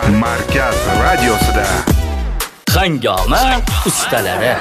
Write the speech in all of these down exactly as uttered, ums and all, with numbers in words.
Markaz radiosida Hangoma ustalari.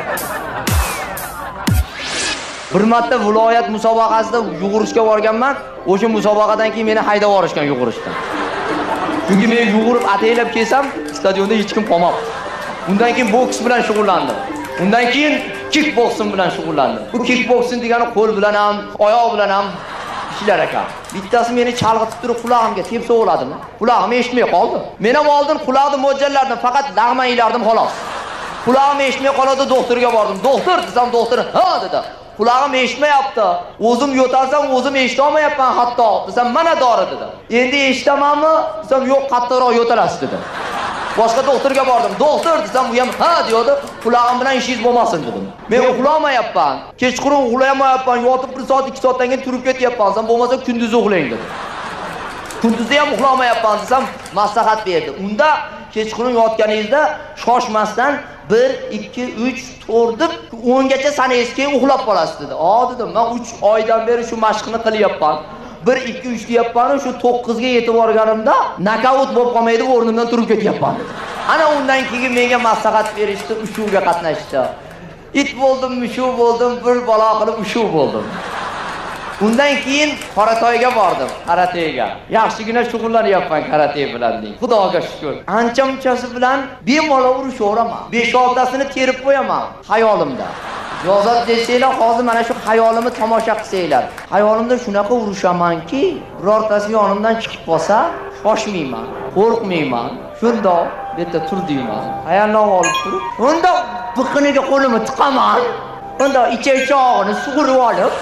Bir marta viloyat musobaqasida yugurishga borganman. O'sha musobaqadan keyin meni haydab yuborishgan yugurishdan. Chunki men yugurib ataylab kelsam, stadionda hech kim qolmabdi. Undan keyin boks bilan shug'ullandim. Undan keyin kickboksing bilan shug'ullandim. Bu kickboksing degani qo'l bilan ham, oyoq bilan ham ishlar ekan. Bittasi meni chalg'itib turib qulog'imga tepsa bo'ladimi? Qulog'im eshitmay qoldi. Men ham oldin qulog'imni mo'ljallardim, faqat lag'man ilardim xolos. Qulog'im eshitmay qoladi, doktorga bordim. Doktor desam, doktor ha dedi. Qulog'im eshitmayapti. O'zim yo'talsam o'zim eshita olmayapman hatto. Desam, mana dori dedi. Endi eshitamanmi? Desam, yo'q, qattiqroq yo'talasiz dedi. Boshqa doktorga bordim. Doktor desam, u ham ha deydi. Qulog'im bilan ishingiz bo'lmasin dedim. Men uxlamayapman. Kechqurun uxlamayapman. Yotib bir soat, ikki soatdan keyin turib ketyapman. Desam, bo'lmasa kunduzi uxlang dedi. Kunduzi ham uxlamayapman desam, maslahat berdi. Unda kechqurun yotganingizda shoshmasdan bir, ikki, uch, to'rt deb o'n gacha sanaysiz, keyin uxlab qolasiz dedi. "A" dedim. Men uch oydan beri shu mashqni qilyapman. bir, ikki, uch deyapman, shu to'qqiz ga yetib borganimda nokaut bo'lib qolmaydi, o'rnimdan turib ketyapman dedi. Ana undan keyin menga maslahat berishdi, ushuvga qatnashdi. It bo'ldim, mushuv bo'ldim, bir balo qilib ushuv bo'ldim. Undan keyin Qoratoyga bordim, karatega. Yaxshigina shug'ullanyapman karate bilan deng. Xudoga shukr. Ancha-munchasi bilan bemalol urushaveraman. besh oltasini terib qo'yaman xayolimda. Yozat desanglar, hozir mana shu xayolimni tomosha qilsanglar. Xayolimda shunaqa urushamanki, birortasi yonimdan chiqib qolsa, shoshmayman, qo'rqmayman. Shunda bu yerda tur deyman. Ayollar olib turib, unda biqiniga qo'limni tiqaman. Unda ichak-chog'ini sug'urib olib,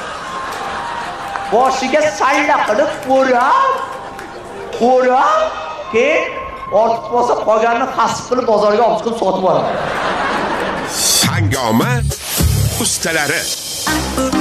boshiga salla qilib o'rab, o'rab, keyin ortib qolsa qolganini hasib qilib bozorga olib chiqib sotib olaman. Hangoma ustalari.